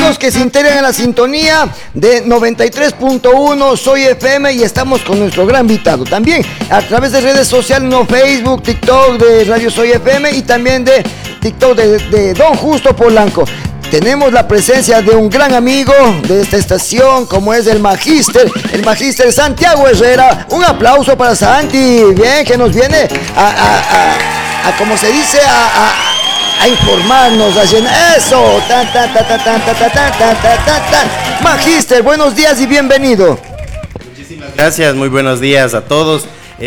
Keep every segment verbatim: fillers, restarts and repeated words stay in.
amigos que se integran en la sintonía de noventa y tres punto uno Soy F M y estamos con nuestro gran invitado. También a través de redes sociales, no Facebook, TikTok de Radio Soy F M y también de TikTok de, de Don Justo Polanco. Tenemos la presencia de un gran amigo de esta estación, como es el Magíster, el Magíster Santiago Herrera. Un aplauso para Santi, bien, que nos viene a, a, a, a como se dice, a, a, a informarnos, a llenar eso. Tan, tan, tan, tan, tan, tan, tan, tan, tan, tan, tan. Magíster, buenos días y bienvenido. Muchísimas gracias, muy buenos días a todos.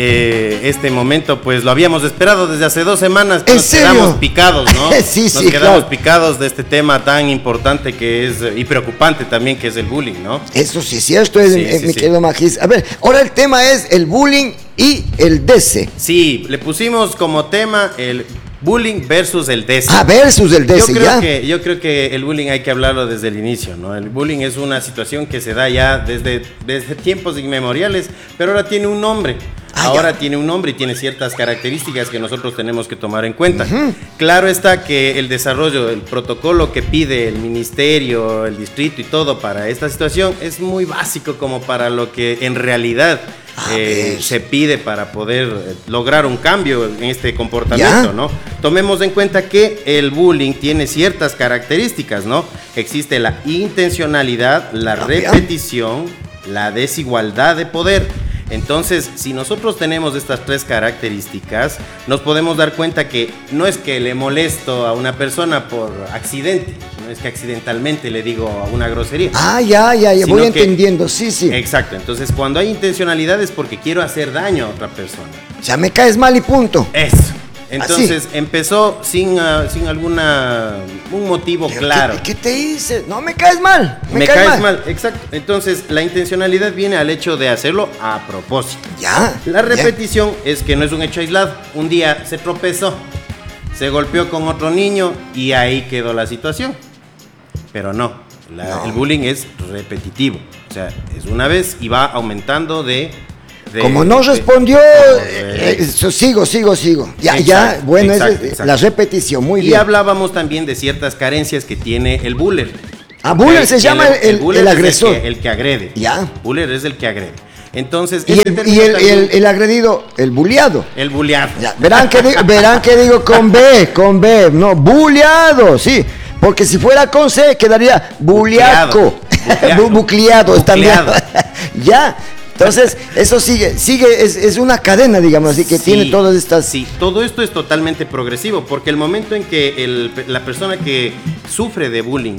Eh, este momento pues lo habíamos esperado desde hace dos semanas. ¿En nos serio? Quedamos picados, ¿no? sí, nos sí, quedamos claro. picados de este tema tan importante que es y preocupante también, que es el bullying, ¿no? Eso sí es cierto, es, Sí, es, sí, mi sí. querido Magíster. A ver, ahora el tema es el bullying y el D C. Sí, le pusimos como tema el bullying versus el D C. Ah, versus el D C, yo creo ya. que yo creo que el bullying hay que hablarlo desde el inicio, ¿no? El bullying es una situación que se da ya desde, desde tiempos inmemoriales, pero ahora tiene un nombre. Ah, ahora ya. tiene un nombre y tiene ciertas características que nosotros tenemos que tomar en cuenta. Uh-huh. Claro está que el desarrollo, el protocolo que pide el ministerio, el distrito y todo para esta situación es muy básico como para lo que en realidad eh, se pide para poder eh, lograr un cambio en este comportamiento, ¿Ya? ¿no? Tomemos en cuenta que el bullying tiene ciertas características, ¿no? Existe la intencionalidad, la Ah, repetición, la desigualdad de poder. Entonces, si nosotros tenemos estas tres características, nos podemos dar cuenta que no es que le molesto a una persona por accidente, no es que accidentalmente le digo una grosería. Ah, ya, ya, ya, Sino voy que- entendiendo, sí, sí. Exacto, entonces cuando hay intencionalidad es porque quiero hacer daño a otra persona. O sea, me caes mal y punto. Eso. Entonces empezó sin, uh, sin alguna un motivo Pero, claro. ¿Qué, qué te hice? No, me caes mal. Me, Me caes, caes mal. mal, exacto. Entonces la intencionalidad viene al hecho de hacerlo a propósito. Ya. La ya. repetición es que no es un hecho aislado. Un día se tropezó, se golpeó con otro niño y ahí quedó la situación. Pero no, la- No. el bullying es repetitivo. O sea, es una vez y va aumentando de... de- Como no de- respondió, de- eh, eh, sigo, sigo, sigo. Ya, Exacto, ya, bueno, exacto, esa es exacto. la repetición, muy Y bien. hablábamos también de ciertas carencias que tiene el buller. Ah, buller se llama el- buller el es agresor. El que, el que agrede. Ya. Buller es el que agrede. Entonces, Y este el, y término el, también- el- el agredido, el bulleado. el bulleado. Ya, verán que digo, verán que digo con B, con B, no, bulleado, sí, porque si fuera con C quedaría bulliaco, Bucleado. Bu- bucleado, está bien. Bucleado. Ya, entonces eso sigue, sigue, es, es una cadena, digamos, así que Sí, tiene todas estas. Sí, todo esto es totalmente progresivo, porque el momento en que el- la persona que sufre de bullying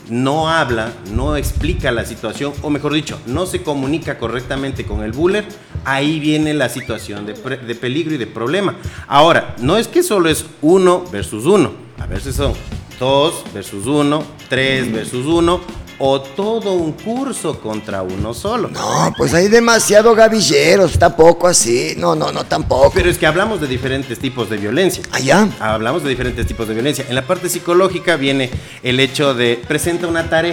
no habla, no explica la situación, o mejor dicho, no se comunica correctamente con el buller, ahí viene la situación de, pre- de peligro y de problema. Ahora, no es que solo es uno versus uno, a veces son dos versus uno, tres versus uno, o todo un curso contra uno solo. No, pues hay demasiado gavilleros, tampoco así, no, no, no, tampoco. Pero es que hablamos de diferentes tipos de violencia. Allá. Hablamos de diferentes tipos de violencia. En la parte psicológica viene el hecho de presenta una tarea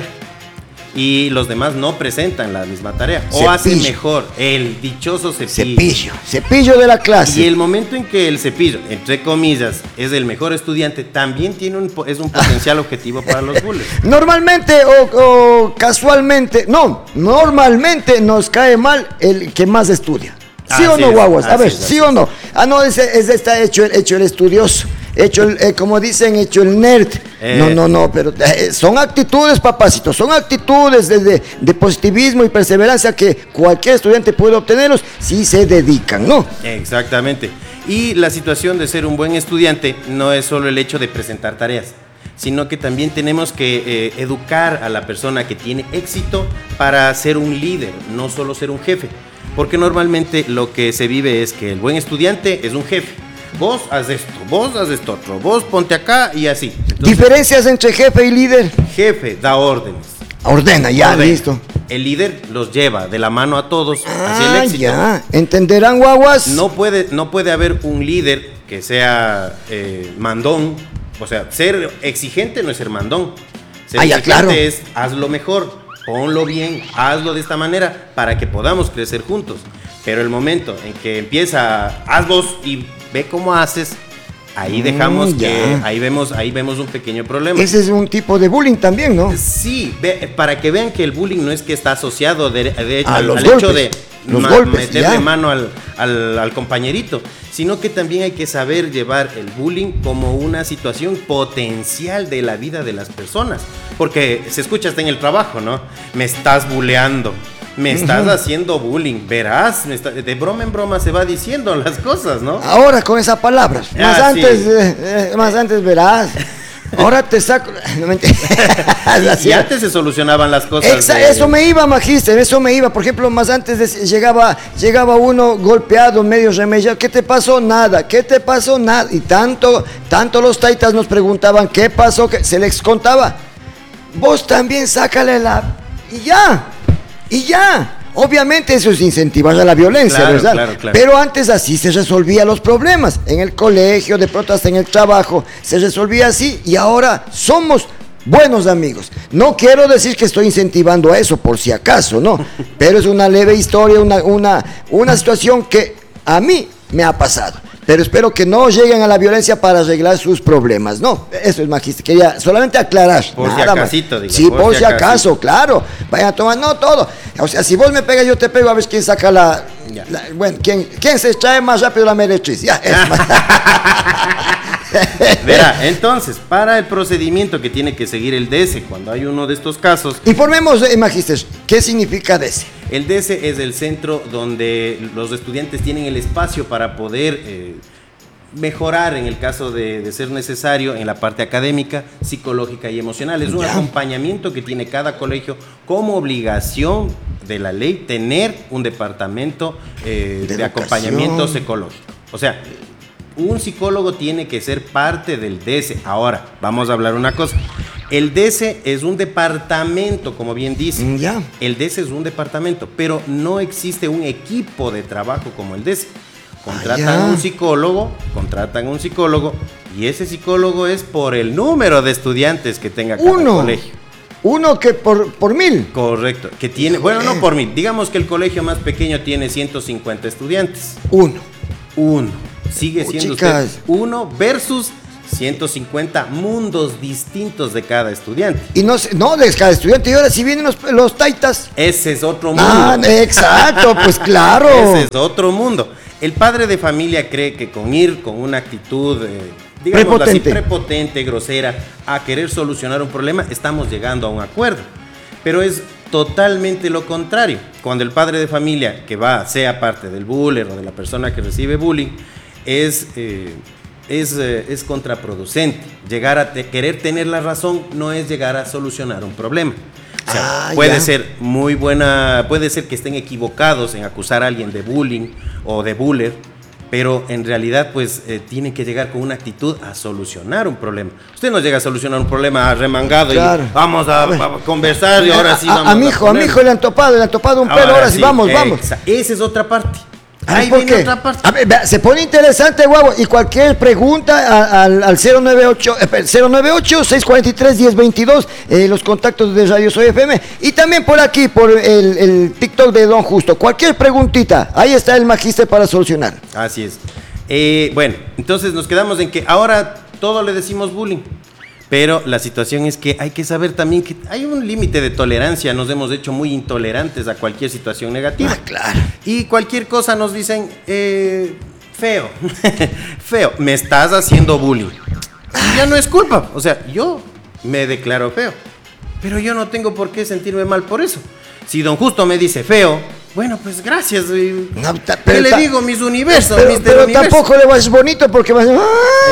y los demás no presentan la misma tarea o Cepillo. hacen mejor el dichoso cepillo. Cepillo, cepillo de la clase. Y el momento en que el cepillo, entre comillas, es el mejor estudiante, también tiene un, po- es un potencial objetivo para los bullers. Normalmente o, o casualmente, no, normalmente nos cae mal el que más estudia. ¿Sí Así o no, es, guaguas? A así ver, es, ¿sí así o es. no? Ah, no, ese, ese está hecho, el- hecho el estudioso, hecho el, eh, como dicen, hecho el nerd. Eh. No, no, no, pero eh, son actitudes, papacito, son actitudes de, de- de positivismo y perseverancia que cualquier estudiante puede obtenerlos si se dedican, ¿no? Exactamente. Y la situación de ser un buen estudiante no es solo el hecho de presentar tareas, sino que también tenemos que eh, educar a la persona que tiene éxito para ser un líder, no solo ser un jefe. Porque normalmente lo que se vive es que el buen estudiante es un jefe. Vos haz esto, vos haz esto otro, vos ponte acá y así. Entonces, Diferencias entre jefe y líder. jefe da órdenes. Ordena, ya, Ordena. listo. El líder los lleva de la mano a todos hacia el Ah, éxito. ya. ¿Entenderán, guaguas? No puede, no puede haber un líder que sea eh, mandón. O sea, ser exigente no es ser mandón. Ser Ah, ya, exigente claro. es hazlo mejor, ponlo bien, hazlo de esta manera para que podamos crecer juntos. Pero el momento en que empieza, haz vos y ve cómo haces, Ahí dejamos mm, que, ahí vemos, ahí vemos un pequeño problema. Ese es un tipo de bullying también, ¿no? Sí, ve, para que vean que el bullying no es que está asociado de, de hecho, a al, los al golpes, hecho de los ma, golpes, meterle ya. mano al, al, al compañerito, sino que también hay que saber llevar el bullying como una situación potencial de la vida de las personas, porque se escucha hasta en el trabajo, ¿no? Me estás bulleando. Me estás uh-huh. haciendo bullying, verás, me está, de broma en broma se va diciendo las cosas, ¿no? Ahora con esas palabras, más ah, antes, sí. eh, eh, más antes verás. Ahora te saco. No, y, y antes se solucionaban las cosas. Exa, de... Eso me iba, magíster, eso me iba. Por ejemplo, más antes de, llegaba, llegaba uno golpeado, medio remediado. ¿Qué te pasó? Nada. ¿Qué te pasó? Nada. Y tanto, tanto los taitas nos preguntaban qué pasó, que se les contaba. Vos también sácale la. Y ya. Y ya. Obviamente eso es incentivar a la violencia, claro, ¿verdad? Claro, claro. Pero antes así se resolvían los problemas. En el colegio, de pronto hasta en el trabajo, se resolvía así y ahora somos buenos amigos. No quiero decir que estoy incentivando a eso, por si acaso, no. Pero es una leve historia, una, una, una situación que a mí me ha pasado. Pero espero que no lleguen a la violencia para arreglar sus problemas. No, eso es, magíster. Quería solamente aclarar. Por si acasito, digo. Sí, por, por si acaso, acasito. Claro. Vayan a tomar, no todo. O sea, si vos me pegas, yo te pego, a ver quién saca la... la bueno, ¿quién, quién se extrae más rápido la meretriz? Ya, es más. Verá, entonces, para el procedimiento que tiene que seguir el D S cuando hay uno de estos casos... Informemos, eh, magíster, ¿qué significa D S? El D S es el centro donde los estudiantes tienen el espacio para poder eh, mejorar en el caso de, de ser necesario en la parte académica, psicológica y emocional. Es un ya. acompañamiento que tiene cada colegio como obligación de la ley tener un departamento eh, de, de acompañamiento psicológico. O sea, un psicólogo tiene que ser parte del D S. Ahora, vamos a hablar una cosa. El D S es un departamento, como bien dice. Ya. El D S es un departamento, pero no existe un equipo de trabajo como el D S. Contratan ah, un psicólogo, contratan un psicólogo, y ese psicólogo es por el número de estudiantes que tenga cada Uno. colegio. Uno que por, por mil. Correcto. Que tiene, bueno, no por mil. Digamos que el colegio más pequeño tiene ciento cincuenta estudiantes. Uno. Uno. Sigue oh, siendo chicas. usted uno versus ciento cincuenta mundos distintos de cada estudiante. Y no, no de cada estudiante. Y ahora si vienen los, los taitas. Ese es otro mundo. Ah, exacto, pues claro. Ese es otro mundo. El padre de familia cree que con ir con una actitud, eh, digamos prepotente. así, prepotente, grosera, a querer solucionar un problema, estamos llegando a un acuerdo. Pero es totalmente lo contrario. Cuando el padre de familia, que va, sea parte del buller o de la persona que recibe bullying, es, eh, es, eh, es contraproducente. Llegar a te, querer tener la razón no es llegar a solucionar un problema. O sea, ah, puede ya. ser muy buena, puede ser que estén equivocados en acusar a alguien de bullying o de buller, pero en realidad pues eh, tienen que llegar con una actitud a solucionar un problema. Usted no llega a solucionar un problema remangado claro. y vamos a, a, a conversar y ahora sí a, vamos a, a mi hijo, a, a mi hijo le han topado, le han topado un pelo, ahora, ahora sí, vamos, vamos. Esa, esa es otra parte. Ahí viene otra parte. A ver, se pone interesante, guau, y cualquier pregunta al, al cero nueve ocho, seis cuatro tres, uno cero dos dos, eh, los contactos de Radio Soy F M, y también por aquí, por el, el TikTok de Don Justo. Cualquier preguntita, ahí está el magíster para solucionar. Así es. Eh, bueno, entonces nos quedamos en que ahora todo le decimos bullying. Pero la situación es que hay que saber también que hay un límite de tolerancia. Nos hemos hecho muy intolerantes a cualquier situación negativa. Ah, claro. Y cualquier cosa nos dicen, eh, feo, feo, me estás haciendo bullying. Ya no es culpa. O sea, yo me declaro feo, pero yo no tengo por qué sentirme mal por eso. Si Don Justo me dice feo, bueno, pues gracias. No, ta, ¿Qué le digo? Mis universos, pero, mis pero universo. Tampoco le vas bonito porque vas. ¡Ay!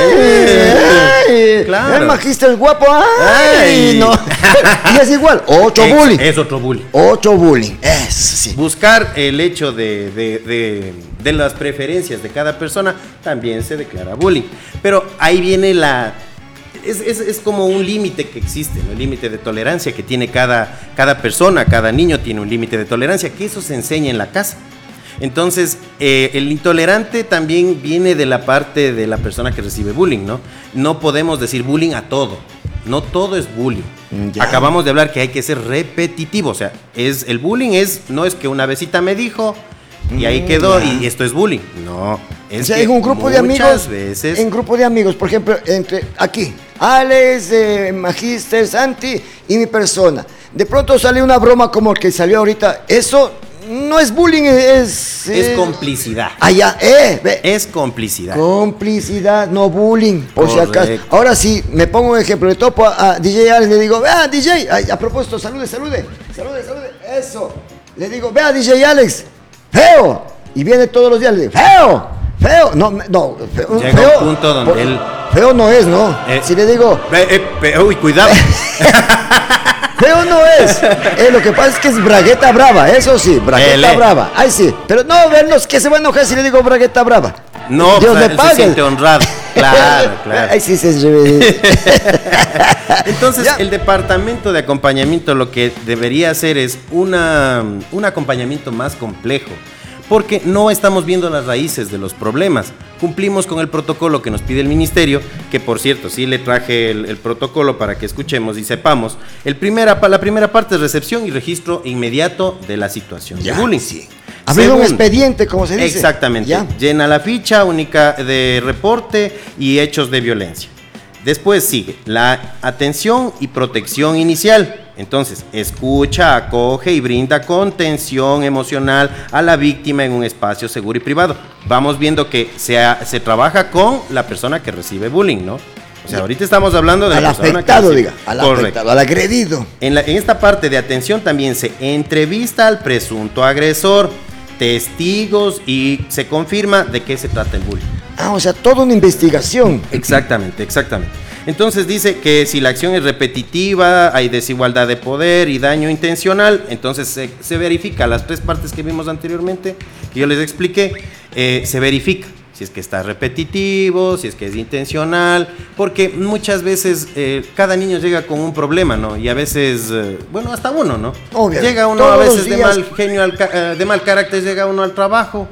Eh, ay claro. El magíster guapo. ¡Ay! ay. No. Y es igual. Otro es, bullying. Es otro bullying. Otro bullying. Es, sí. Buscar el hecho de, de, de, de las preferencias de cada persona también se declara bullying. Pero ahí viene la. Es, es, es como un límite que existe, ¿no? El límite de tolerancia que tiene cada, cada persona, cada niño tiene un límite de tolerancia, que eso se enseña en la casa. Entonces, eh, el intolerante también viene de la parte de la persona que recibe bullying, ¿no? No podemos decir bullying a todo, no todo es bullying. Ya. Acabamos de hablar que hay que ser repetitivo, o sea, es, el bullying es, no es que una besita me dijo y ahí quedó ya. y esto es bullying, no. Es o sea, que en un grupo de amigos, muchas veces... en grupo de amigos, por ejemplo, entre aquí, Alex, eh, Magister, Santi y mi persona. De pronto sale una broma como el que salió ahorita. Eso no es bullying, es... Es eh, complicidad. Allá, eh, ve. Es complicidad. Complicidad, no bullying, por Correcto. si acaso. Ahora sí, me pongo un ejemplo, le topo a, a D J Alex, le digo, vea D J, a, a propósito, salude, salude, salude, salude, eso. Le digo, vea D J Alex, feo. Y viene todos los días, le digo, feo, feo. No, no, feo. Llega feo, un punto donde por, él... Feo no es, ¿no? Eh, si le digo... Eh, eh, uy, cuidado. Feo no es. Eh, lo que pasa es que es bragueta brava, eso sí, bragueta Ele. brava. Ay, sí. Pero no, vernos que se va a enojar si le digo bragueta brava. No, Dios o sea, me él pague. se siente honrado. Claro, claro. Ay, sí, se se- Entonces, Ya. el departamento de acompañamiento lo que debería hacer es una, un acompañamiento más complejo, porque no estamos viendo las raíces de los problemas. Cumplimos con el protocolo que nos pide el ministerio, que por cierto, sí le traje el, el protocolo para que escuchemos y sepamos. El primera, la primera parte es recepción y registro inmediato de la situación Ya, de bullying. sí. Abrir un Segundo, expediente, como se dice. exactamente. Ya. Llena la ficha única de reporte y hechos de violencia. Después sigue la atención y protección inicial. Entonces, escucha, acoge y brinda contención emocional a la víctima en un espacio seguro y privado. Vamos viendo que se, ha- se trabaja con la persona que recibe bullying, ¿no? O sea, ahorita estamos hablando de Al la persona que afectado, recibe. diga. Al Correcto. afectado, al agredido. En, la- en esta parte de atención también se entrevista al presunto agresor, testigos y se confirma de qué se trata el bullying. Ah, o sea, toda una investigación. Exactamente, exactamente. Entonces dice que si la acción es repetitiva, hay desigualdad de poder y daño intencional, entonces se, se verifica las tres partes que vimos anteriormente, que yo les expliqué, eh, se verifica si es que está repetitivo, si es que es intencional, porque muchas veces eh, cada niño llega con un problema, ¿no? Y a veces, eh, bueno, hasta uno, ¿no? Obvio, Llega uno a todos los veces de días. mal genio, al ca- eh, de mal carácter, llega uno al trabajo.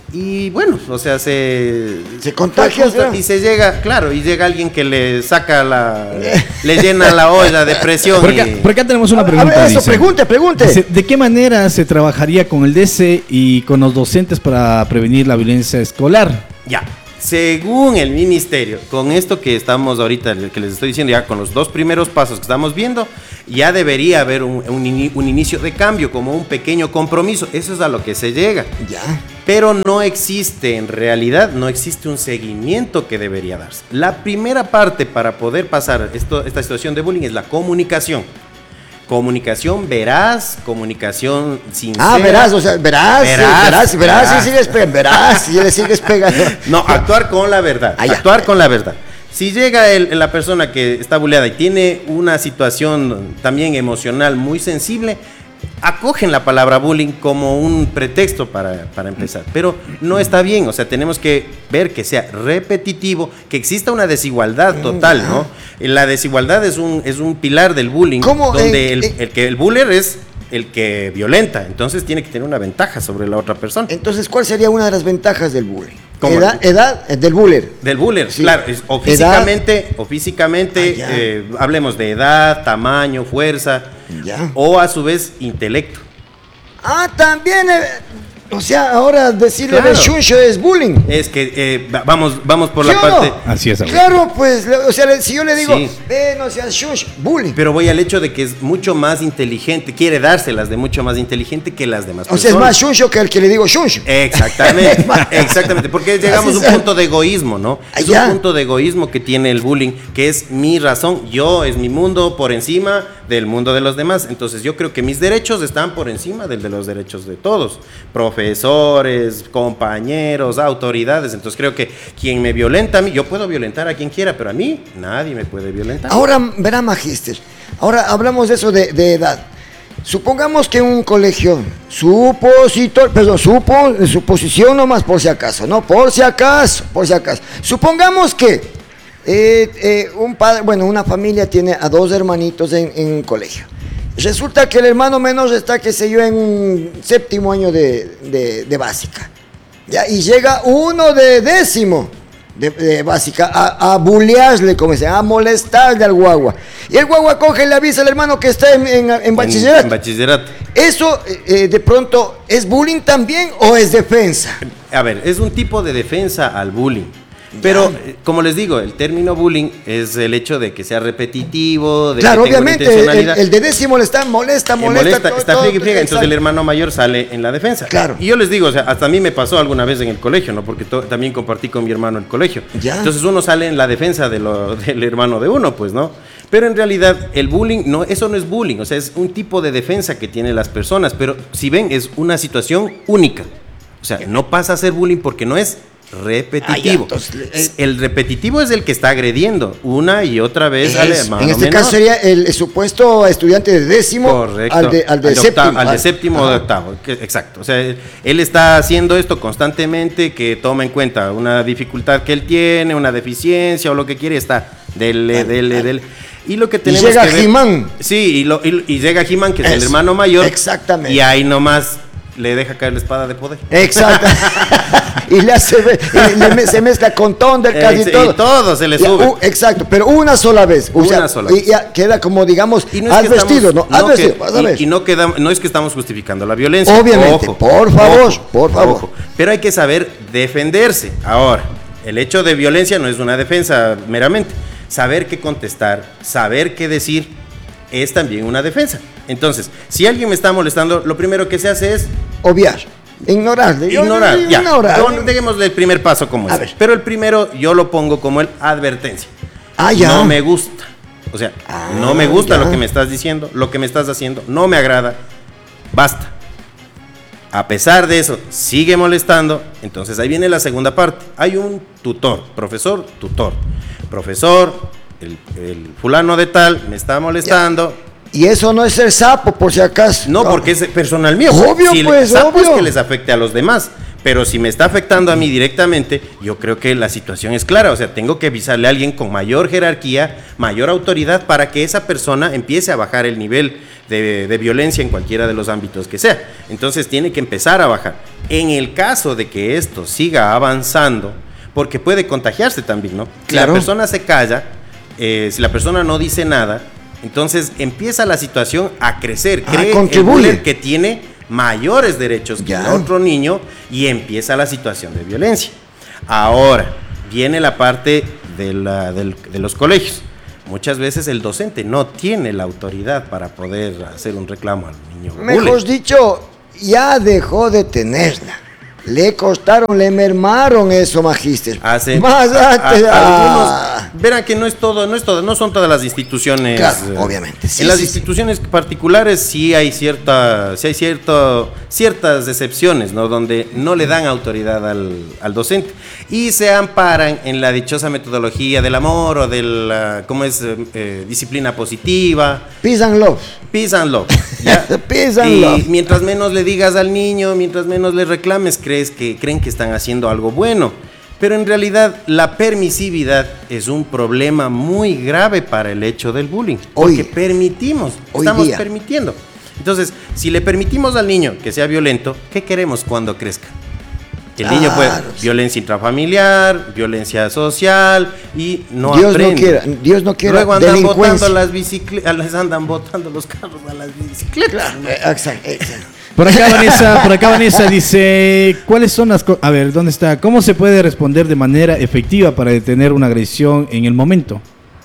Y bueno, o sea, se... Se contagia, justo- ¿sí? y se llega, claro, y llega alguien que le saca la... le llena la olla de presión. Por y- acá, por acá tenemos una A ver, pregunta. eso, dice. pregunte, pregunte. Dice, ¿de qué manera se trabajaría con el D C y con los docentes para prevenir la violencia escolar? Ya, según el ministerio, con esto que estamos ahorita, que les estoy diciendo, ya con los dos primeros pasos que estamos viendo, ya debería haber un, un, ini- un inicio de cambio, como un pequeño compromiso. Eso es a lo que se llega. Ya. Pero no existe, en realidad, no existe un seguimiento que debería darse. La primera parte para poder pasar esto, esta situación de bullying es la comunicación. Comunicación veraz, comunicación sincera. Ah, verás, o sea, verás, Verás, verás, verás, verás, verás. y sigues pegando, verás, y le sigues pegando. No, actuar con la verdad. Ah, ya. Actuar con la verdad. Si llega el- la persona que está bulleada y tiene una situación también emocional muy sensible, acogen la palabra bullying como un pretexto para, para empezar. Pero no está bien, o sea, tenemos que ver que sea repetitivo, que exista una desigualdad total, ¿no? La desigualdad es un, es un pilar del bullying, ¿Cómo? donde Eh, el, eh. el que el buller es el que violenta, entonces tiene que tener una ventaja sobre la otra persona. Entonces, ¿cuál sería una de las ventajas del bullying? ¿Cómo? Edad, edad eh, del buller. Del buller, Sí. claro, es- o Edad. físicamente, o físicamente, Ah, ya. eh, hablemos de edad, tamaño, fuerza, Ya. o a su vez intelecto. Ah, también, eh, o sea, ahora decirle Claro. de chuncho es bullying. Es que eh, va- vamos, vamos por ¿Sí la o no? parte. Así es, abuelo. Claro, pues, le- o sea, le- si yo le digo, Sí. ve, no seas chuncho, bullying. Pero voy al hecho de que es mucho más inteligente, quiere dárselas de mucho más inteligente que las demás O sea, es personas. más chuncho que el que le digo chuncho. Exactamente, exactamente, porque llegamos Así a un es. punto de egoísmo, ¿no? Ah, Es ya. un punto de egoísmo que tiene el bullying, que es mi razón, yo es mi mundo por encima del mundo de los demás. Entonces yo creo que mis derechos están por encima del de los derechos de todos, profesores, compañeros, autoridades. Entonces creo que quien me violenta a mí, yo puedo violentar a quien quiera, pero a mí nadie me puede violentar. Ahora, verá, Magister, ahora hablamos de eso de, de edad. Supongamos que un colegio supositor, perdón, supo, suposición nomás por si acaso, no, por si acaso, por si acaso. Supongamos que eh, eh, un padre, bueno, una familia tiene a dos hermanitos en, en un colegio. Resulta que el hermano menor está, qué sé yo, en un séptimo año de, de- de básica. ¿Ya? Y llega uno de décimo. de, de básica, a, a bullearle, como se llama, a molestarle al guagua. Y el guagua coge y le avisa al hermano que está en, en, en bachillerato. En, en bachillerato. ¿Eso eh, de pronto es bullying también o es defensa? A ver, es un tipo de defensa al bullying. Pero, eh, como les digo, el término bullying es el hecho de que sea repetitivo, de claro, que tenga obviamente, una intencionalidad. el, el de décimo le está molesta, molesta, molesta, todo, está todo, friega y friega, exacto. entonces el hermano mayor sale en la defensa. Claro. Y yo les digo, o sea, hasta a mí me pasó alguna vez en el colegio, ¿no? Porque to- también compartí con mi hermano el colegio. Ya. Entonces uno sale en la defensa de lo, del hermano de uno, pues, ¿no? Pero en realidad el bullying, no, eso no es bullying, o sea, es un tipo de defensa que tienen las personas, pero si ven, es una situación única. O sea, no pasa a ser bullying porque no es repetitivo. Ah, ya, entonces, eh, el repetitivo es el que está agrediendo una y otra vez al Es, hermano en este menor. caso sería el, el supuesto estudiante de décimo Correcto. al de, al de Al de séptimo. octavo, al de séptimo o de octavo, que- exacto. O sea, él, él está haciendo esto constantemente, que toma en cuenta una dificultad que él tiene, una deficiencia o lo que quiere, está dele, Dale, dele, dale. dele. Y lo que tenemos llega que ver- He-Man. Sí, y, lo, y, y llega He-Man, que es el Eso, hermano mayor. exactamente. Y ahí nomás le deja caer la espada de poder. Exacto. Y le hace y le me- se mezcla con Thundercats Eh, y sí, todo. y todo se le Ya, sube. u- exacto, pero una sola vez. O Una sea, sola y vez. ya queda como, digamos, Y no has es que vestido, estamos- ¿no? Has no vestido, que- vas a y- ver. Y, no, queda, no es que estamos justificando la violencia. Obviamente, Ojo, por favor, ojo, por favor. ojo. Pero hay que saber defenderse. Ahora, el hecho de violencia no es una defensa meramente. Saber qué contestar, saber qué decir, es también una defensa. Entonces, si alguien me está molestando, lo primero que se hace es Obviar, ignorarle. Yo- ignorar. yo- Ya, ignorar. Con- démosle el primer paso como A es. ver. Pero el primero yo lo pongo como el advertencia. Ah, ya. No me gusta. O sea, Ah, no me gusta ya. lo que me estás diciendo, lo que me estás haciendo, no me agrada. Basta. A pesar de eso, sigue molestando. Entonces ahí viene la segunda parte. Hay un tutor, profesor, tutor. Profesor, el, el fulano de tal me está molestando. Y eso no es ser sapo, por si acaso. No, porque es personal mío. Obvio, si pues, sapo es obvio. que les afecte a los demás. Pero si me está afectando a mí directamente, yo creo que la situación es clara. O sea, tengo que avisarle a alguien con mayor jerarquía, mayor autoridad, para que esa persona empiece a bajar el nivel de, de violencia en cualquiera de los ámbitos que sea. Entonces tiene que empezar a bajar. En el caso de que esto siga avanzando, porque puede contagiarse también, ¿no? Si Claro. la persona se calla, eh, si la persona no dice nada, entonces empieza la situación a crecer. Ah, Cree el contribuye. bullying que tiene mayores derechos Ya. que el otro niño y empieza la situación de violencia. Ahora, viene la parte de, la, del- de los colegios. Muchas veces el docente no tiene la autoridad para poder hacer un reclamo al niño. Mejor bullying. dicho, ya dejó de tenerla. Le costaron, le mermaron eso, magíster. Hace Más a- a- antes. algunos- ah. verán que no es todo, no es todo, no son todas las instituciones. Claro, eh, obviamente, sí, en las sí, sí. instituciones particulares sí hay cierta, sí hay cierto, ciertas excepciones, ¿no? Donde no le dan autoridad al, al docente y se amparan en la dichosa metodología del amor o de la, ¿cómo es? Eh, eh, disciplina positiva. Peace and love. Peace and love. ¿ya? Peace and y love. mientras menos le digas al niño, mientras menos le reclames, crees que creen que están haciendo algo bueno. Pero en realidad la permisividad es un problema muy grave para el hecho del bullying. Hoy- Porque permitimos, hoy estamos día. permitiendo. Entonces, si le permitimos al niño que sea violento, ¿qué queremos cuando crezca? El niño puede Claro, sí. violencia intrafamiliar, violencia social y no Dios aprende. no quiera, Dios no quiera Luego andan delincuencia. botando las bicicletas, les andan botando los carros a las bicicletas. Eh, Exacto, exacto. Por acá Vanessa, por acá Vanessa dice, ¿cuáles son las co- a ver, ¿dónde está? ¿Cómo se puede responder de manera efectiva para detener una agresión en el momento?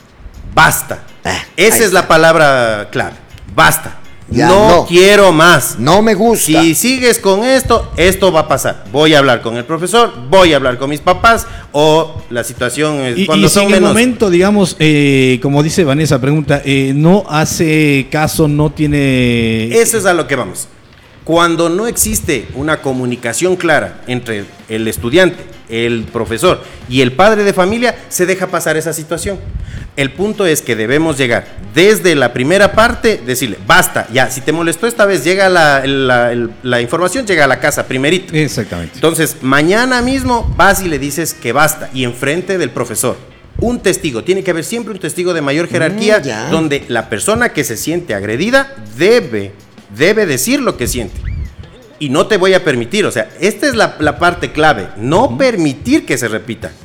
Basta. Ah, Esa ahí es la palabra clave. Basta. Ya, no, no. quiero más. No me gusta. Si sigues con esto, esto va a pasar. Voy a hablar con el profesor, voy a hablar con mis papás o la situación es Y, cuando y si son en el menos. momento, digamos, eh, como dice Vanessa, pregunta, eh, no hace caso, no tiene... Eso es a lo que vamos. Cuando no existe una comunicación clara entre el estudiante, el profesor y el padre de familia, se deja pasar esa situación. El punto es que debemos llegar desde la primera parte, decirle, basta, ya, si te molestó esta vez, llega la, la, el- la información, llega a la casa primerito. Exactamente. Entonces, mañana mismo vas y le dices que basta, y enfrente del profesor. Un testigo, tiene que haber siempre un testigo de mayor jerarquía, Mm, ya. donde la persona que se siente agredida debe, debe decir lo que siente. Y no te voy a permitir, o sea, esta es la, la parte clave, no permitir que se repita.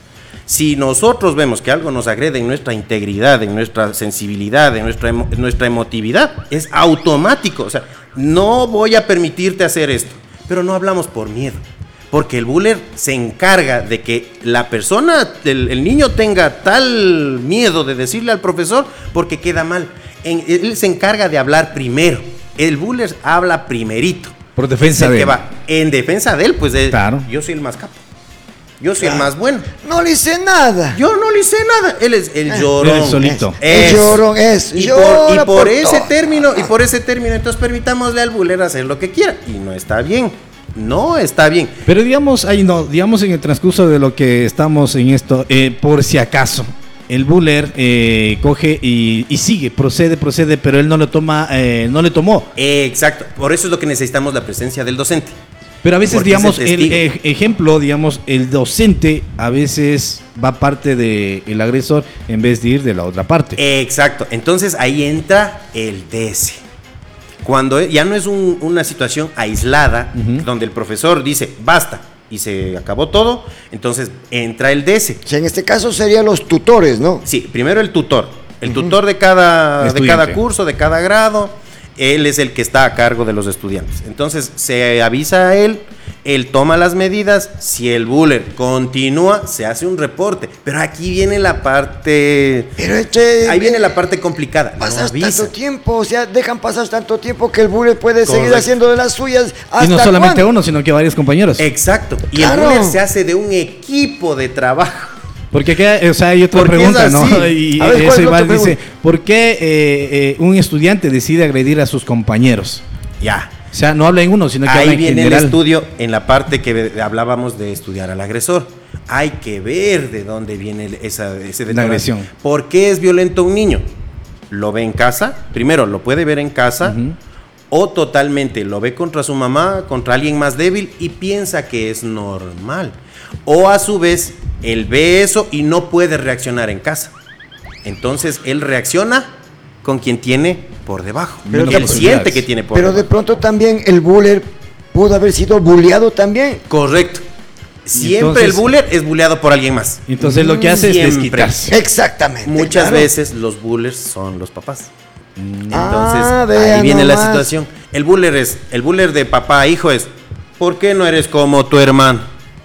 Si nosotros vemos que algo nos agrede en nuestra integridad, en nuestra sensibilidad, en nuestra, emo- en nuestra emotividad, es automático. O sea, no voy a permitirte hacer esto, pero no hablamos por miedo. Porque el buller se encarga de que la persona, el, el niño tenga tal miedo de decirle al profesor porque queda mal. En, él se encarga de hablar primero. El buller habla primerito. Por defensa Es el de que él. va. En defensa de él, pues de, Claro. yo soy el más capo. Yo soy el más bueno. No le hice nada. Yo no le hice nada. Él es el llorón. Él solito. El llorón es. Y llora por, y por ese todo. término, y por ese término, entonces permitámosle al buller hacer lo que quiera. Y no está bien. No está bien. Pero digamos, ahí no, digamos en el transcurso de lo que estamos en esto, eh, por si acaso, el buller eh, coge y, y sigue, procede, procede, pero él no lo toma, eh, no le tomó. Exacto. Por eso es lo que necesitamos la presencia del docente. Pero a veces, Porque digamos, es el el testigo. ej- ejemplo, digamos, el docente a veces va parte del agresor en vez de ir de la otra parte. Exacto. Entonces ahí entra el D S. Cuando ya no es un- una situación aislada, Ujú. donde el profesor dice, basta, y se acabó todo, entonces entra el D S. O sea, en este caso serían los tutores, ¿no? Sí, primero el tutor. El tutor de cada, de Estudiante. cada curso, de cada grado, él es el que está a cargo de los estudiantes. Entonces se avisa a él, él toma las medidas, si el buller continúa, se hace un reporte. Pero aquí viene la parte... Pero este. Ahí viene la parte complicada. No Pasas avisa. tanto tiempo, o sea, dejan pasar tanto tiempo que el buller puede seguir Correcto. haciendo de las suyas. ¿Hasta Y no solamente cuándo? uno, sino que varios compañeros. Exacto. Y Claro. el buller se hace de un equipo de trabajo. Porque acá, o sea, hay otra Porque pregunta, es ¿no? así. Y A ver, ¿cuál eso es la igual otra dice, pregunta? ¿por qué eh, eh, un estudiante decide agredir a sus compañeros? Ya. O sea, no habla en uno, sino que habla Ahí en viene general. el estudio en la parte que ve- hablábamos de estudiar al agresor. Hay que ver de dónde viene el- esa, ese detonante. agresión. ¿Por qué es violento un niño? ¿Lo ve en casa? Primero, lo puede ver en casa. Ujú. O totalmente lo ve contra su mamá, contra alguien más débil y piensa que es normal. O a su vez, él ve eso y no puede reaccionar en casa. Entonces, él reacciona con quien tiene por debajo. Pero y él de- siente que tiene por Pero de debajo. pronto también el buller pudo haber sido bulleado también. Correcto. Siempre entonces- el buller es bulleado por alguien más. Entonces lo que hace Siempre. es desquitarse. Exactamente. Muchas claro. veces los bullers son los papás. Entonces, Ah, ahí vea viene la nomás. situación. El buller es, el buller de papá a hijo es, ¿por qué no eres como tu hermano?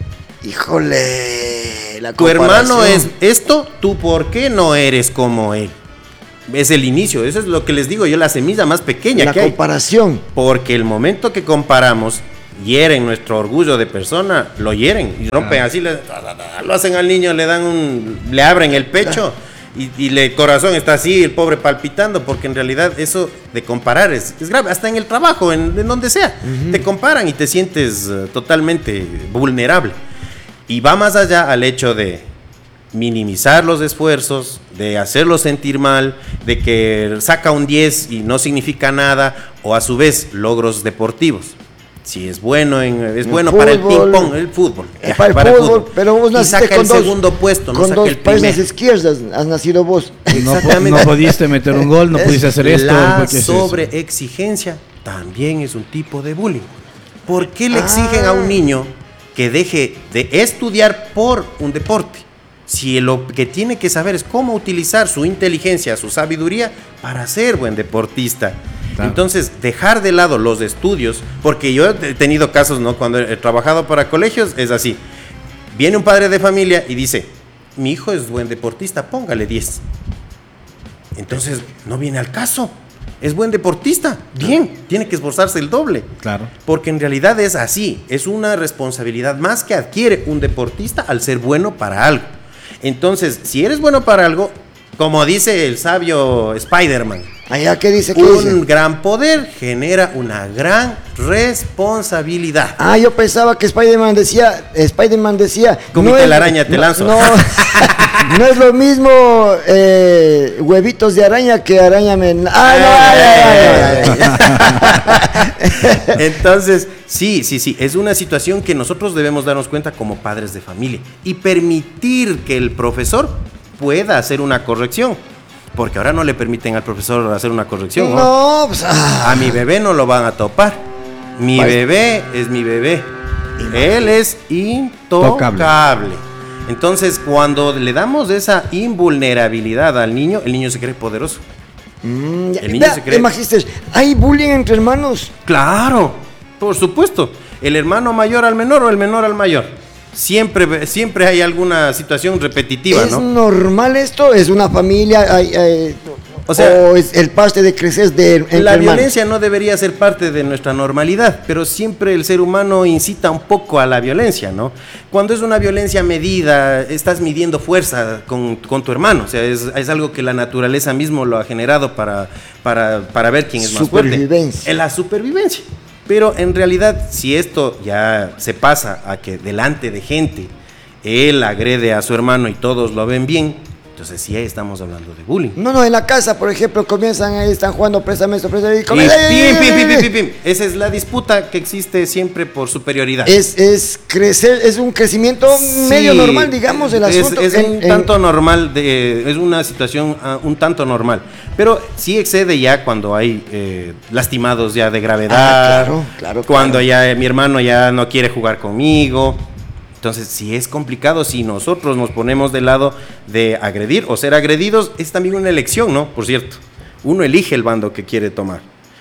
Híjole, la Tu hermano es comparación. esto, tú ¿por qué no eres como él? Es el inicio, eso es lo que les digo yo, la semilla más pequeña La que hay. comparación. Porque el momento que comparamos, hieren nuestro orgullo de persona, lo hieren y rompen así, le- lo hacen al niño, le dan un, le abren el pecho y, y le- el corazón está así, el pobre palpitando, porque en realidad eso de comparar es, es grave, hasta en el trabajo, en, en donde sea, te comparan y te sientes eh, totalmente vulnerable. Y va más allá al hecho de minimizar los esfuerzos, de hacerlo sentir mal, de que saca un diez y no significa nada, o a su vez logros deportivos. Si es bueno en, es El bueno para el fútbol. ping pong, el fútbol. Eh, ya, para el fútbol, pero vos y naciste saca con el dos- segundo puesto, no Con saca dos el piernas primero. izquierdas has nacido vos. No, po- Exactamente. no pudiste meter un gol, no Es pudiste hacer esto. La porque es eso. sobreexigencia también es un tipo de bullying. ¿Por qué le Ah. exigen a un niño que deje de estudiar por un deporte? Si lo que tiene que saber es cómo utilizar su inteligencia, su sabiduría para ser buen deportista. Claro. Entonces, dejar de lado los estudios, porque yo he tenido casos, ¿no? Cuando he trabajado para colegios, es así. Viene un padre de familia y dice, mi hijo es buen deportista, póngale diez. Entonces, no viene al caso. Es buen deportista, bien, tiene que esforzarse el doble. Claro. Porque en realidad es así, es una responsabilidad más que adquiere un deportista al ser bueno para algo. Entonces, si eres bueno para algo, como dice el sabio Spider-Man, Allá, ¿qué dice? ¿Qué un dice? gran poder genera una gran responsabilidad. Ah, yo pensaba que Spider-Man decía, Spider-Man decía... Comí es- telaraña, te no, lanzo. No, no es lo mismo eh, huevitos de araña que araña... Men ah, no, ay, ay, ay, ay, ay. Entonces, sí, sí, sí, es una situación que nosotros debemos darnos cuenta como padres de familia y permitir que el profesor pueda hacer una corrección. Porque ahora no le permiten al profesor hacer una corrección. ¿no? No, pues... ah. A mi bebé no lo van a topar. Mi Pues- bebé es mi bebé. Él es intocable. Entonces, cuando le damos esa invulnerabilidad al niño, el niño se cree poderoso. Mm, ya, el niño da, se cree... Magíster, ¿hay bullying entre hermanos? Claro, por supuesto. El hermano mayor al menor o el menor al mayor. Siempre, siempre hay alguna situación repetitiva, ¿Es ¿no? normal esto? ¿Es una familia? Hay, hay, O sea, ¿O es el parte de crecer de entre la hermanos? violencia no debería ser parte de nuestra normalidad, pero siempre el ser humano incita un poco a la violencia, ¿no? Cuando es una violencia medida, estás midiendo fuerza con, con tu hermano, o sea, es, es algo que la naturaleza mismo lo ha generado para, para, para ver quién es más fuerte. Supervivencia. Es la supervivencia. Pero en realidad, si esto ya se pasa a que delante de gente él agrede a su hermano y todos lo ven bien, entonces sí estamos hablando de bullying. No, no, en la casa, por ejemplo, comienzan ahí, están jugando préstame esto, préstame esto, Y pim, pim, pim, pim, pim, pim. Esa es la disputa que existe siempre por superioridad. Es, es crecer, es un crecimiento Sí, medio normal, digamos, el es, asunto. Es en, un en, tanto normal, de, es una situación uh, un tanto normal. Pero sí excede ya cuando hay eh, lastimados ya de gravedad. Ah, claro, claro, Cuando claro. ya eh, mi hermano ya no quiere jugar conmigo. Entonces, si es complicado, si nosotros nos ponemos del lado de agredir o ser agredidos, es también una elección, ¿no? Por cierto, uno elige el bando que quiere tomar.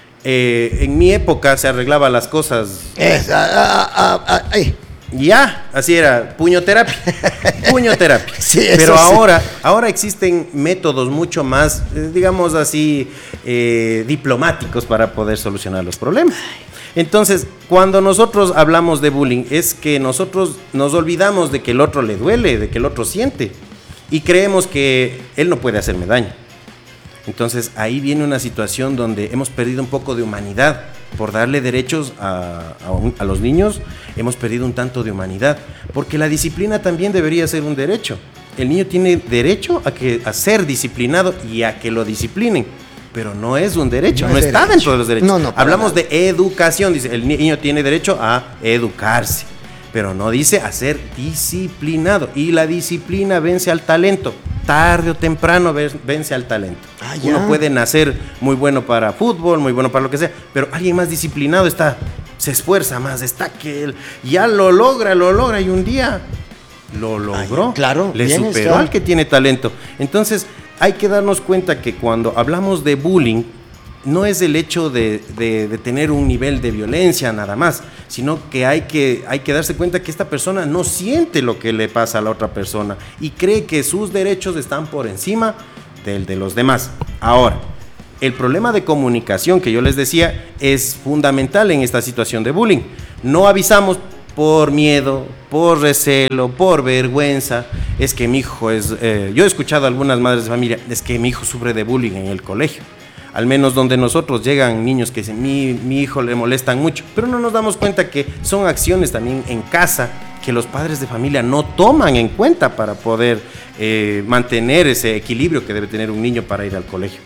Eh, en mi época se arreglaba las cosas. Es, ah, ah, ah, ah, ay. Ya, así era, puñoterapia, puñoterapia. Sí, eso Pero sí. ahora, ahora existen métodos mucho más, eh, digamos así, eh, diplomáticos para poder solucionar los problemas. Entonces, cuando nosotros hablamos de bullying, es que nosotros nos olvidamos de que el otro le duele, de que el otro siente, y creemos que él no puede hacerme daño. Entonces, ahí viene una situación donde hemos perdido un poco de humanidad. Por darle derechos a, a, un, a los niños, hemos perdido un tanto de humanidad, porque la disciplina también debería ser un derecho. El niño tiene derecho a, que, a ser disciplinado y a que lo disciplinen. Pero no es un derecho, no, no es está derecho. dentro de los derechos. No, no, Hablamos nada. de educación, dice, el niño tiene derecho a educarse, pero no dice a ser disciplinado. Y la disciplina vence al talento, tarde o temprano vence al talento. Ah, Uno puede nacer muy bueno para fútbol, muy bueno para lo que sea, pero alguien más disciplinado está, se esfuerza más, está que él ya lo logra, lo logra y un día lo logró. Ay, claro, le bien superó está. al que tiene talento. Entonces, hay que darnos cuenta que cuando hablamos de bullying, no es el hecho de, de, de tener un nivel de violencia nada más, sino que hay, que hay que darse cuenta que esta persona no siente lo que le pasa a la otra persona y cree que sus derechos están por encima del de los demás. Ahora, el problema de comunicación que yo les decía es fundamental en esta situación de bullying. No avisamos por miedo, por recelo, por vergüenza. Es que mi hijo es... Eh, yo he escuchado a algunas madres de familia, es que mi hijo sufre de bullying en el colegio. Al menos donde nosotros llegan niños que dicen, mi, mi hijo le molestan mucho. Pero no nos damos cuenta que son acciones también en casa que los padres de familia no toman en cuenta para poder eh, mantener ese equilibrio que debe tener un niño para ir al colegio.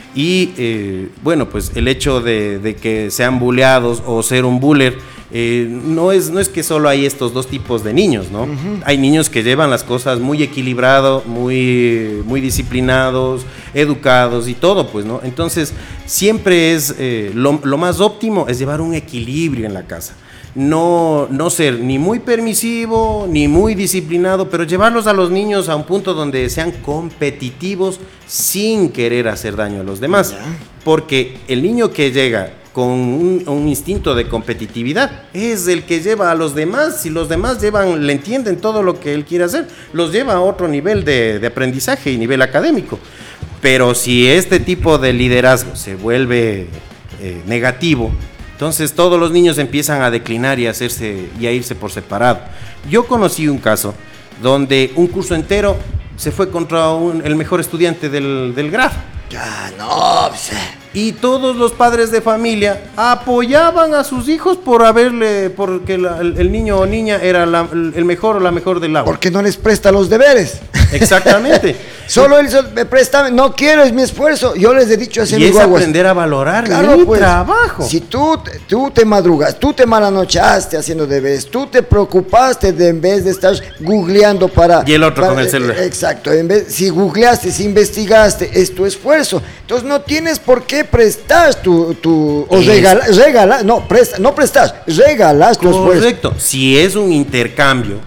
Y eh, bueno, pues el hecho de, de que sean bulleados o ser un buller, eh, no, es, no es que solo hay estos dos tipos de niños, ¿no? Uh-huh. Hay niños que llevan las cosas muy equilibrados, muy, muy disciplinados, educados y todo, pues, ¿no? Entonces, siempre es, eh, lo, lo más óptimo es llevar un equilibrio en la casa. No, no ser ni muy permisivo, ni muy disciplinado, pero llevarlos a los niños a un punto donde sean competitivos sin querer hacer daño a los demás. Porque el niño que llega con un, un instinto de competitividad es el que lleva a los demás. Si los demás llevan, le entienden todo lo que él quiere hacer, los lleva a otro nivel de, de aprendizaje y nivel académico. Pero si este tipo de liderazgo se vuelve eh, negativo, entonces todos los niños empiezan a declinar y a hacerse y a irse por separado. Yo conocí un caso donde un curso entero se fue contra un, el mejor estudiante del, del grado. Ya, no, pues, y todos los padres de familia apoyaban a sus hijos por haberle, porque la, el, el niño o niña era la, el mejor o la mejor del aula. Porque no les presta los deberes. Exactamente. Solo él me presta, no quiero, es mi esfuerzo. Yo les he dicho así. Y es aprender a valorar claro, mi pues, trabajo. Si tú, tú te madrugas, tú te malanochaste haciendo deberes, tú te preocupaste de en vez de estar googleando para... Y el otro para, con el celular. Exacto, en vez, si googleaste, si investigaste, es tu esfuerzo. Entonces no tienes por qué prestar tu... tu o regalar, regala, no, presta, no prestas, regalas tu esfuerzo. Correcto, si es un intercambio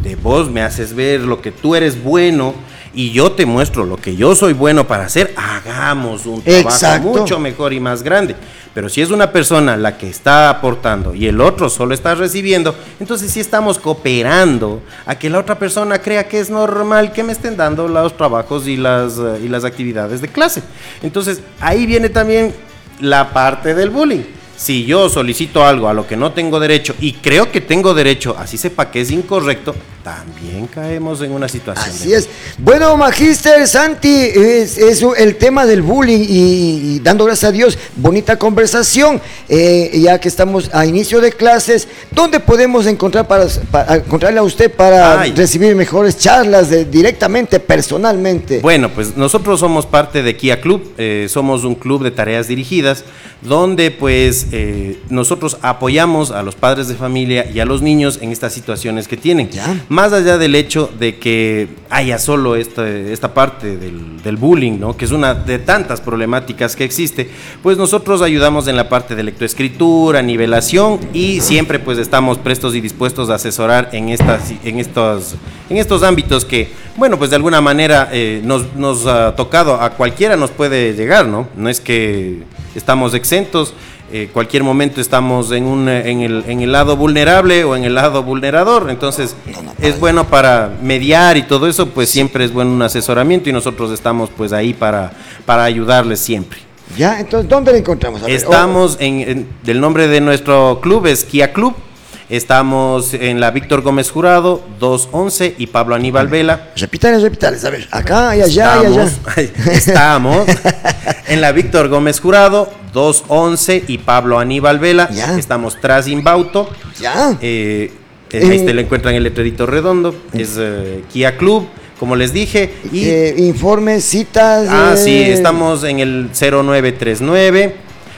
de vos me haces ver lo que tú eres bueno y yo te muestro lo que yo soy bueno para hacer, hagamos un trabajo Exacto. mucho mejor y más grande. Pero si es una persona la que está aportando y el otro solo está recibiendo, entonces sí estamos cooperando a que la otra persona crea que es normal que me estén dando los trabajos y las, uh, y las actividades de clase. Entonces ahí viene también la parte del bullying. Si yo solicito algo a lo que no tengo derecho y creo que tengo derecho, así sepa que es incorrecto, también caemos en una situación. Así de... es. Bueno, Magíster Santi, es, es el tema del bullying y, y dando gracias a Dios, bonita conversación, eh, ya que estamos a inicio de clases, ¿dónde podemos encontrar para, para encontrarle a usted para Ay. recibir mejores charlas de, directamente, personalmente? Bueno, pues nosotros somos parte de Kia Club, eh, somos un club de tareas dirigidas, donde pues eh, nosotros apoyamos a los padres de familia y a los niños en estas situaciones que tienen. ¿Ya? Más allá del hecho de que haya solo esta, esta parte del, del bullying, ¿no? Que es una de tantas problemáticas que existe, pues nosotros ayudamos en la parte de lectoescritura, nivelación y siempre pues estamos prestos y dispuestos a asesorar en, estas, en, estos, en estos ámbitos que, bueno, pues de alguna manera eh, nos, nos ha tocado, a cualquiera nos puede llegar, ¿no? No es que estamos exentos. Eh, cualquier momento estamos en, un, en, el, en el lado vulnerable o en el lado vulnerador, entonces no, no, es bueno para mediar y todo eso, pues siempre es bueno un asesoramiento y nosotros estamos pues ahí para, para ayudarles siempre. Ya, entonces, ¿dónde lo encontramos? A ver, estamos oh. en, en, del nombre de nuestro club es Kia Club. Estamos en la Víctor Gómez Jurado, doscientos once y Pablo Aníbal Vela. Repitales, repitales, a ver, acá y allá estamos, y allá. Estamos en la Víctor Gómez Jurado, doscientos once y Pablo Aníbal Vela. Ya. Estamos tras Imbauto. Ya. Eh, eh, ahí se le encuentran el letrerito redondo. Es eh, Kia Club, como les dije. Y eh, informes, citas. Ah, eh... sí, estamos en el cero nueve tres nueve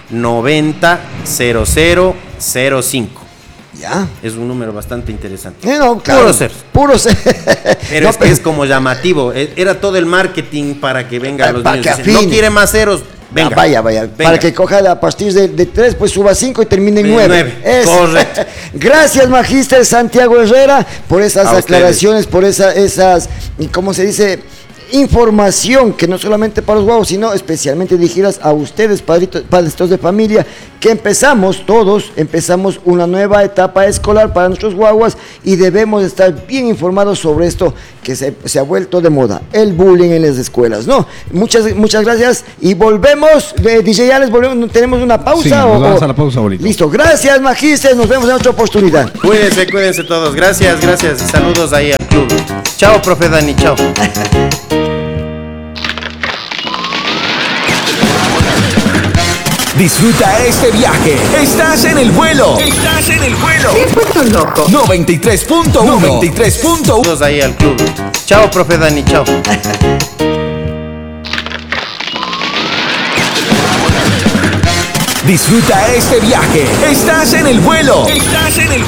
noventa cero cero cero cinco. Ya. Es un número bastante interesante. Eh, no, claro, puro ser. Puro ser. Pero no, es que pero... es como llamativo. Era todo el marketing para que vengan los para niños. Que no quiere más ceros. Venga. Ah, vaya, vaya. Venga. Para que coja a partir de, de tres, pues suba cinco y termine en nueve. Correcto. Gracias, Magíster Santiago Herrera, por esas a aclaraciones, ustedes. por esa, esas, ¿cómo se dice? Información que no solamente para los guaguas, sino especialmente dirigidas a ustedes, padritos, padres de familia, que empezamos, todos empezamos una nueva etapa escolar para nuestros guaguas y debemos estar bien informados sobre esto que se, se ha vuelto de moda, el bullying en las escuelas, ¿no? Muchas, muchas gracias y volvemos, de D J Alex, volvemos, ¿tenemos una pausa? Sí, o, nos vamos a la pausa ahorita. Listo, gracias, Magíster, nos vemos en otra oportunidad. Cuídense, cuídense todos, gracias, gracias, saludos ahí al club. Chao, profe Dani, chao. Disfruta este viaje. Estás en el vuelo. Estás en el vuelo. ¿Qué puesto loco? noventa y tres punto uno. noventa y tres punto uno. Todos ahí al club. Chao, profe Dani, chao. Disfruta este viaje. Estás en el vuelo. Estás en el